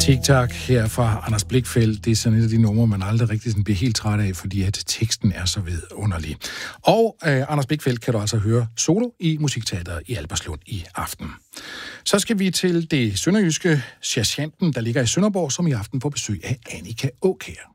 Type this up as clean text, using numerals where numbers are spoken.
TikTok her fra Anders Blichfeldt. Det er sådan et af de numre, man aldrig rigtig sådan bliver helt træt af, fordi at teksten er så vidunderlig. Og Anders Blichfeldt kan du altså høre solo i Musikteatret i Albertslund i aften. Så skal vi til det sønderjyske Sergeanten, der ligger i Sønderborg, som i aften får besøg af Annika Aakjær.